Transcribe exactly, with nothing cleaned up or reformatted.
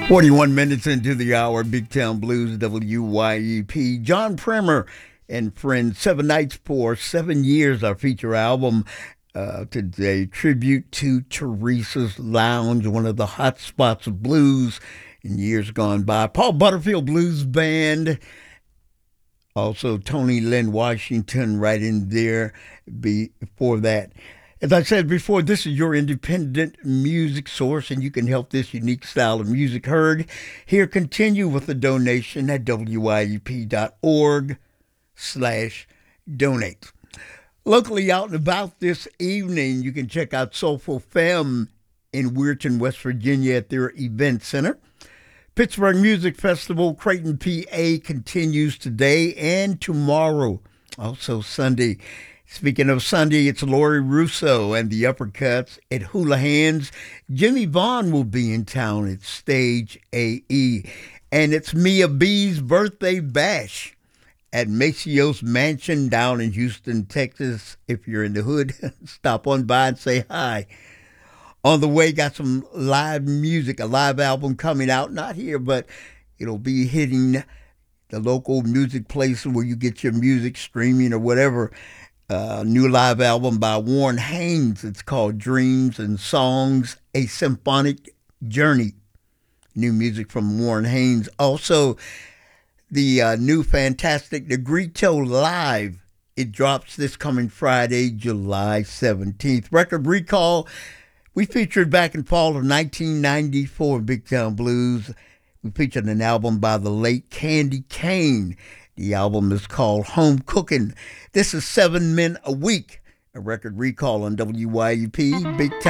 forty-one minutes into the hour, Big Town Blues, W Y E P. John Primer and friends, Seven Nights for Seven Years, our feature album uh, today. Tribute to Teresa's Lounge, one of the hot spots of blues in years gone by. Paul Butterfield Blues Band. Also, Tony Lynn Washington right in there before that. As I said before, this is your independent music source, and you can help this unique style of music heard. Here, continue with the donation at W Y E P dot org slash donate. Locally out and about this evening, you can check out Soulful Femme in Weirton, West Virginia at their event center. Pittsburgh Music Festival, Creighton, P A continues today and tomorrow, also Sunday. Speaking of Sunday, it's Laurie Russo and the Uppercuts at Hula Hands. Jimmy Vaughn will be in town at Stage A E. And it's Mia B's birthday bash at Macios Mansion down in Houston, Texas. If you're in the hood, stop on by and say hi. On the way, got some live music, a live album coming out, not here, but it'll be hitting the local music places where you get your music streaming or whatever. Uh, new live album by Warren Haynes. It's called Dreams and Songs, A Symphonic Journey. New music from Warren Haynes. Also, the uh, new fantastic Negrito Live. It drops this coming Friday, July seventeenth. Record Recall, we featured back in fall of nineteen ninety-four, Big Town Blues. We featured an album by the late Candy Kane. The album is called Home Cooking. This is Seven Men a Week, a Record Recall on W Y E P, Big Town.